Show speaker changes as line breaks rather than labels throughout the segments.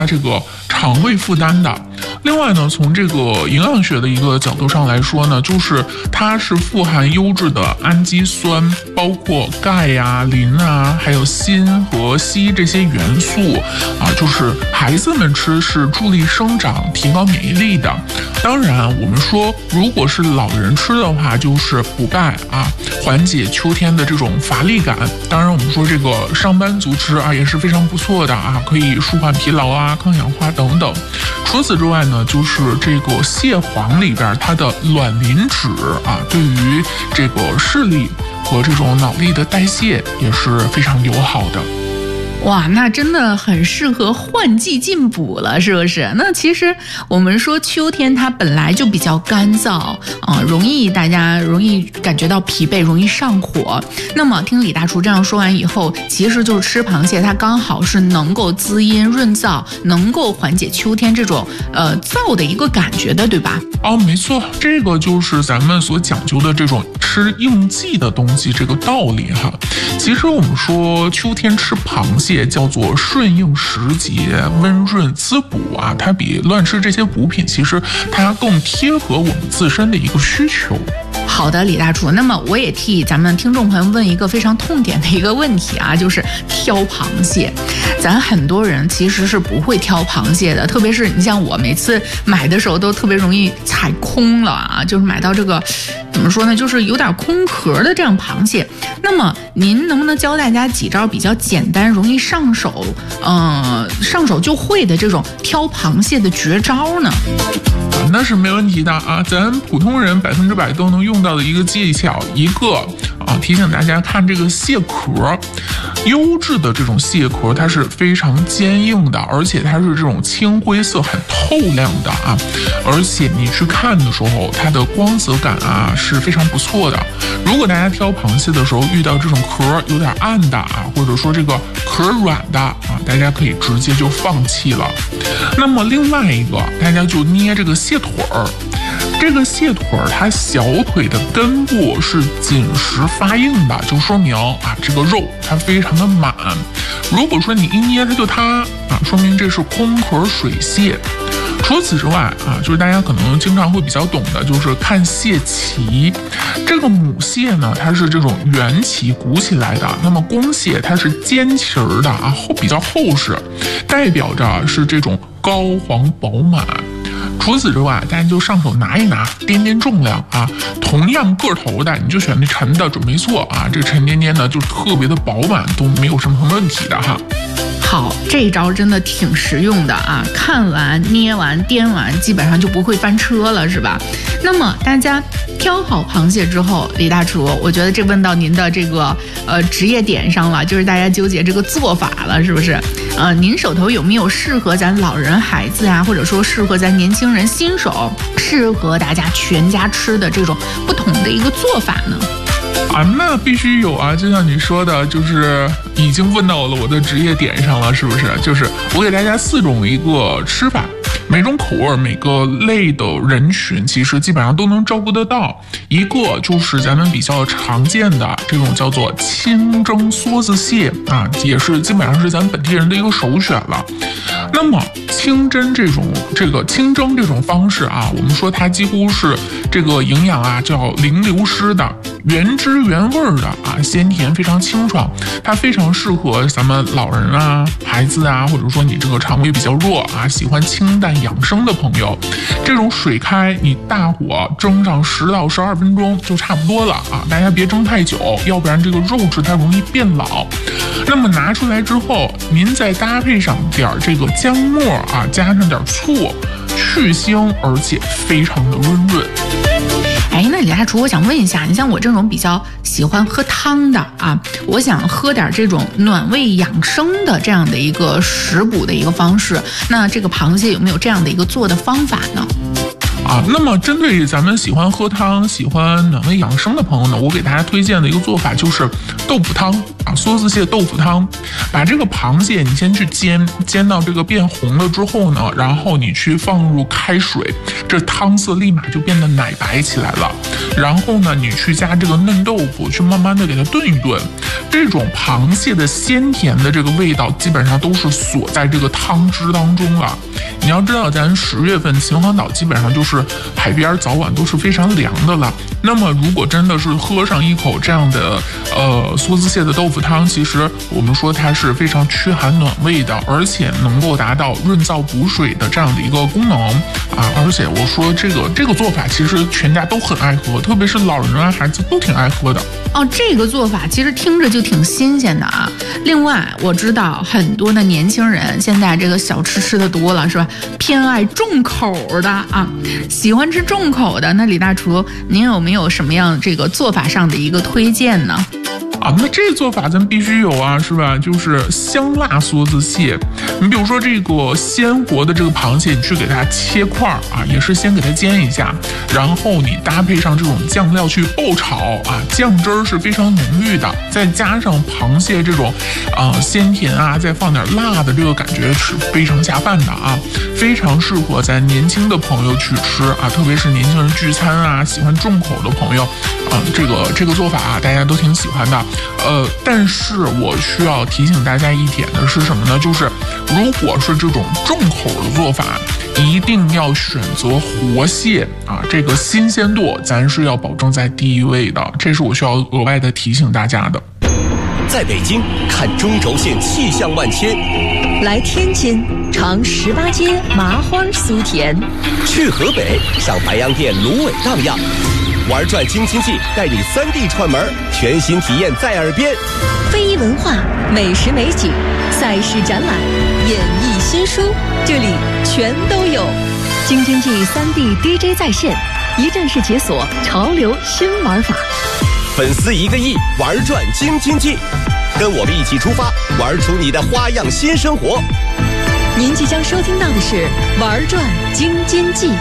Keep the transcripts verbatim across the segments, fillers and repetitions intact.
这个肠胃负担的。另外呢，从这个营养学的一个角度上来说呢，就是它是富含优质的氨基酸，包括钙呀、磷啊，还有锌和硒这些元素啊，就是孩子们吃是助力生长、提高免疫力的。当然，我们说如果是老人吃的话，就是补钙啊，缓解秋天的这种乏力感。当然，我们说这个上班族吃啊也是非常不错的啊，可以舒缓疲劳啊、抗氧化等等。除此之外呢，就是这个蟹黄里边它的卵磷脂啊，对于这个视力和这种脑力的代谢也是非常友好的。
哇，那真的很适合换季进补了，是不是？那其实我们说秋天它本来就比较干燥啊、呃，容易大家容易感觉到疲惫，容易上火。那么听李大厨这样说完以后，其实就是吃螃蟹，它刚好是能够滋阴润燥，能够缓解秋天这种呃燥的一个感觉的，对吧？
哦，没错，这个就是咱们所讲究的这种吃应季的东西这个道理哈。其实我们说秋天吃螃蟹叫做顺应时节，温润滋补啊，它比乱吃这些补品，其实它更贴合我们自身的一个需求。
好的，李大厨，那么我也替咱们听众朋友问一个非常痛点的一个问题啊，就是挑螃蟹。咱很多人其实是不会挑螃蟹的，特别是你像我每次买的时候都特别容易踩空了啊，就是买到这个怎么说呢，就是有点空壳的这样螃蟹。那么您能不能教大家几招比较简单、容易上手，呃，上手就会的这种挑螃蟹的绝招呢？
啊，那是没问题的啊，咱普通人百分之百都能用到的一个技巧，一个啊，提醒大家看这个蟹壳，优质的这种蟹壳它是非常坚硬的，而且它是这种青灰色很透亮的啊，而且你去看的时候，它的光泽感啊是非常不错的。如果大家挑螃蟹的时候遇到这种壳有点暗的啊，或者说这个壳软的啊，大家可以直接就放弃了。那么另外一个，大家就捏这个蟹腿儿。这个蟹腿儿它小腿的根部是紧实发硬的，就说明啊这个肉它非常的满。如果说你一捏它就塌啊，说明这是空壳水蟹。除此之外啊，就是大家可能经常会比较懂的，就是看蟹鳍。这个母蟹呢，它是这种圆鳍鼓起来的，那么公蟹它是尖鳍儿的啊，厚比较厚实，代表着是这种膏黄饱满。除此之外，大家就上手拿一拿，掂掂重量啊。同样个头的，你就选那沉的准没错啊。这沉甸甸的就特别的饱满，都没有什么问题的哈。
好，这一招真的挺实用的啊！看完、捏完、掂完，基本上就不会翻车了，是吧？那么大家挑好螃蟹之后，李大厨，我觉得这问到您的这个呃职业点上了，就是大家纠结这个做法了，是不是？呃，您手头有没有适合咱老人、孩子啊，或者说适合咱年轻人、新手，适合大家全家吃的这种不同的一个做法呢？
啊，那必须有啊！就像你说的，就是已经问到了我的职业点上了，是不是？就是我给大家四种一个吃法，每种口味、每个类的人群，其实基本上都能照顾得到。一个就是咱们比较常见的这种叫做清蒸梭子蟹啊，也是基本上是咱本地人的一个首选了。那么清蒸这种这个清蒸这种方式啊，我们说它几乎是这个营养啊叫零流失的。原汁原味的啊，鲜甜非常清爽，它非常适合咱们老人啊、孩子啊，或者说你这个肠胃比较弱啊，喜欢清淡养生的朋友。这种水开，你大火蒸上十到十二分钟就差不多了啊，大家别蒸太久，要不然这个肉质它容易变老。那么拿出来之后，您再搭配上点这个姜末啊，加上点醋，去腥而且非常的温润。
哎，那李大厨，我想问一下，你像我这种比较喜欢喝汤的啊，我想喝点这种暖胃养生的这样的一个食补的一个方式，那这个螃蟹有没有这样的一个做的方法呢？
啊。那么针对咱们喜欢喝汤、喜欢暖胃养生的朋友呢，我给大家推荐的一个做法就是豆腐汤啊，梭子蟹豆腐汤。把这个螃蟹你先去煎，煎到这个变红了之后呢，然后你去放入开水，这汤色立马就变得奶白起来了。然后呢，你去加这个嫩豆腐，去慢慢的给它炖一炖。这种螃蟹的鲜甜的这个味道，基本上都是锁在这个汤汁当中了。你要知道，咱十月份秦皇岛基本上就是海边早晚都是非常凉的了。那么如果真的是喝上一口这样的呃梭子蟹的豆腐汤，其实我们说它是非常驱寒暖胃的，而且能够达到润燥补水的这样的一个功能啊。而且我说这个这个做法其实全家都很爱喝，特别是老人啊孩子都挺爱喝的。
哦，这个做法其实听着就挺新鲜的啊。另外，我知道很多的年轻人现在这个小吃吃的多了，是吧？偏爱重口的啊，喜欢吃重口的。那李大厨，您有没有什么样这个做法上的一个推荐呢？
啊，那这个做法咱必须有啊，是吧？就是香辣梭子蟹。你比如说这个鲜活的这个螃蟹，你去给它切块啊，也是先给它煎一下，然后你搭配上这种酱料去爆炒啊，酱汁儿是非常浓郁的，再加上螃蟹这种啊、呃、鲜甜啊，再放点辣的这个感觉是非常下饭的啊，非常适合咱年轻的朋友去吃啊，特别是年轻人聚餐啊，喜欢重口的朋友啊，这个这个做法啊，大家都挺喜欢的。呃，但是我需要提醒大家一点的是什么呢？就是如果是这种重口的做法，一定要选择活蟹啊，这个新鲜度咱是要保证在第一位的，这是我需要额外的提醒大家的。
在北京看中轴线气象万千，
来天津尝十八街麻花酥甜，
去河北上白洋淀芦苇荡漾。玩转京津冀，带你三 D 串门，全新体验在耳边。
非遗文化、美食美景、赛事展览、演艺新书，这里全都有。京津冀三 D D J 在线，一站式解锁潮流新玩法。
粉丝一个亿，玩转京津冀，跟我们一起出发，玩出你的花样新生活。
您即将收听到的是《玩转京津冀》。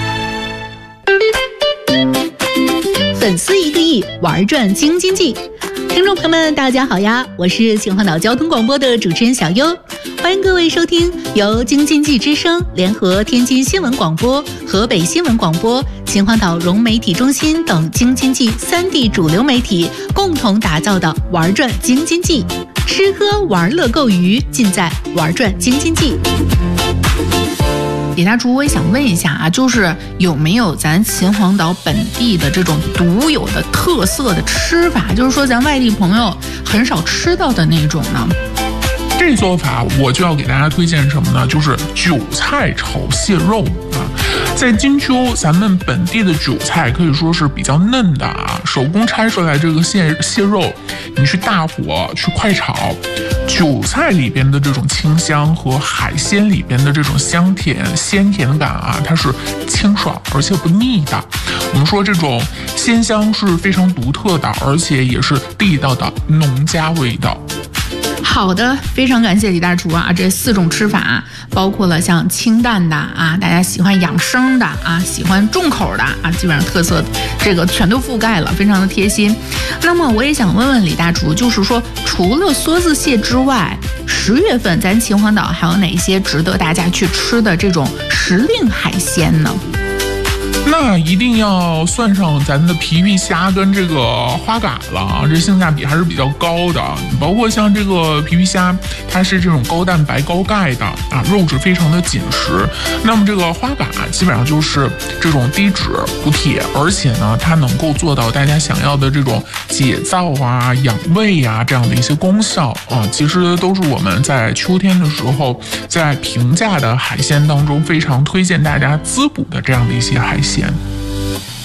粉丝一个亿，玩转京津冀。听众朋友们，大家好呀，我是秦皇岛交通广播的主持人小优，欢迎各位收听由京津冀之声联合天津新闻广播、河北新闻广播、秦皇岛融媒体中心等京津冀三地主流媒体共同打造的玩转京津冀，吃喝玩乐购娱尽在玩转京津冀。
李大厨，我也想问一下啊，就是有没有咱秦皇岛本地的这种独有的特色的吃法，就是说咱外地朋友很少吃到的那种呢？
这做法我就要给大家推荐什么呢？就是韭菜炒蟹肉啊。在金秋，咱们本地的韭菜可以说是比较嫩的啊，手工拆出来这个蟹蟹肉，你去大火去快炒，韭菜里边的这种清香和海鲜里边的这种香甜鲜甜感啊，它是清爽而且不腻的。我们说这种鲜香是非常独特的，而且也是地道的农家味道。
好的，非常感谢李大厨啊！这四种吃法包括了像清淡的啊，大家喜欢养生的啊，喜欢重口的啊，基本上特色这个全都覆盖了，非常的贴心。那么我也想问问李大厨，就是说除了梭子蟹之外，十月份咱秦皇岛还有哪些值得大家去吃的这种时令海鲜呢？
那一定要算上咱的皮皮虾跟这个花蛤了啊，这性价比还是比较高的。包括像这个皮皮虾，它是这种高蛋白高钙的啊，肉质非常的紧实。那么这个花蛤基本上就是这种低脂补铁，而且呢，它能够做到大家想要的这种解燥啊、养胃啊这样的一些功效啊，其实都是我们在秋天的时候，在平价的海鲜当中非常推荐大家滋补的这样的一些海鲜。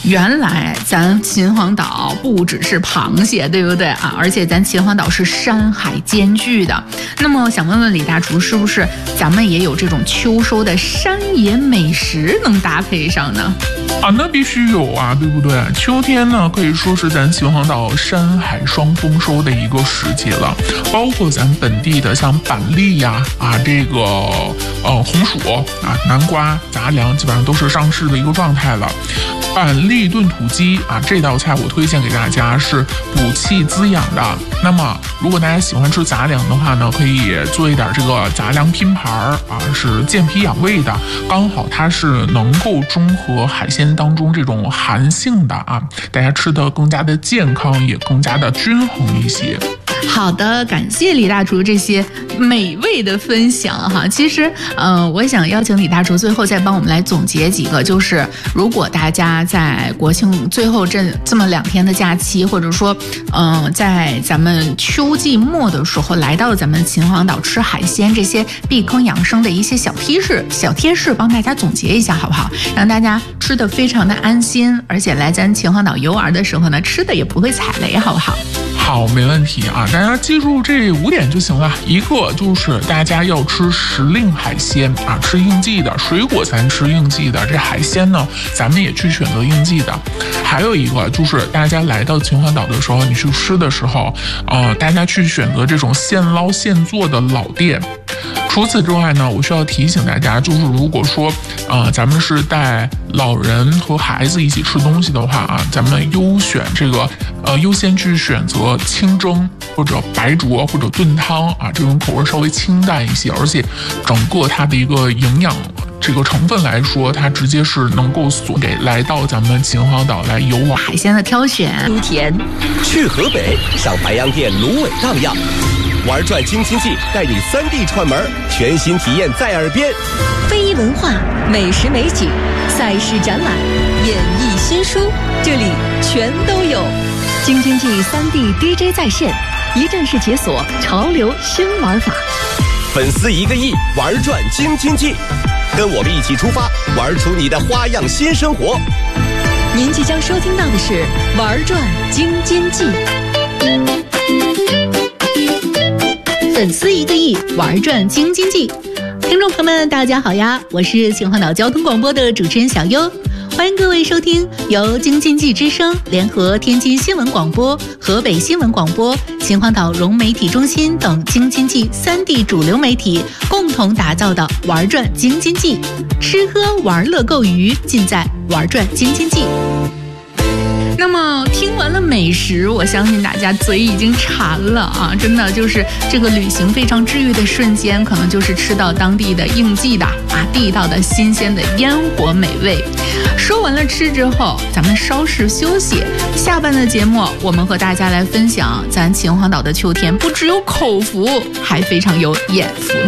原来咱秦皇岛不只是螃蟹，对不对啊？而且咱秦皇岛是山海兼具的。那么想问问李大厨，是不是咱们也有这种秋收的山野美食能搭配上呢？
啊，那必须有啊，对不对？秋天呢，可以说是咱秦皇岛山海双丰收的一个时节了，包括咱本地的像板栗呀、啊，啊这个呃红薯啊、南瓜、杂粮，基本上都是上市的一个状态了。板栗炖土鸡啊，这道菜我推荐给大家，是补气滋养的。那么，如果大家喜欢吃杂粮的话呢，可以做一点这个杂粮拼盘儿啊，是健脾养胃的，刚好它是能够中和海鲜当中这种寒性的啊，大家吃的更加的健康，也更加的均衡一些。
好的，感谢李大厨这些美味的分享哈。其实，呃，我想邀请李大厨最后再帮我们来总结几个，就是如果大家在国庆最后这这么两天的假期，或者说，嗯、呃，在咱们秋季末的时候来到咱们秦皇岛吃海鲜，这些避坑养生的一些小贴士、小贴士，帮大家总结一下好不好？让大家吃的非常的安心，而且来咱秦皇岛游玩的时候呢，吃的也不会踩雷，好不好？
好，没问题啊！大家记住这五点就行了。一个就是大家要吃时令海鲜啊，吃应季的水果，咱吃应季的；这海鲜呢，咱们也去选择应季的。还有一个就是大家来到秦皇岛的时候，你去吃的时候，呃，大家去选择这种现捞现做的老店。除此之外呢，我需要提醒大家，就是如果说，呃，咱们是带老人和孩子一起吃东西的话啊，咱们优选这个，呃，优先去选择清蒸或者白灼或者炖汤啊，这种口味稍微清淡一些，而且整个它的一个营养这个成分来说，它直接是能够送给来到咱们秦皇岛来游玩。
海鲜的挑选，
都甜，
去河北上白洋淀芦苇荡漾，玩转京津冀带你三地串门，全新体验在耳边。
非遗文化、美食美景、赛事展览、演艺新书，这里全都有。京津冀三地 D J 在线，一站式解锁潮流新玩法。
粉丝一个亿，玩转京津冀，跟我们一起出发，玩出你的花样新生活。
您即将收听到的是《玩转京津冀》。
粉丝一个亿，玩转京津冀。听众朋友们，大家好呀，我是秦皇岛交通广播的主持人小优，欢迎各位收听由京津冀之声联合天津新闻广播、河北新闻广播、秦皇岛融媒体中心等京津冀三地主流媒体共同打造的玩转京津冀，吃喝玩乐购娱尽在玩转京津冀。
那么听完了美食，我相信大家嘴已经馋了啊！真的就是这个旅行非常治愈的瞬间，可能就是吃到当地的应季的啊地道的新鲜的烟火美味。说完了吃之后，咱们稍事休息，下半的节目我们和大家来分享咱秦皇岛的秋天，不只有口福，还非常有眼福呢。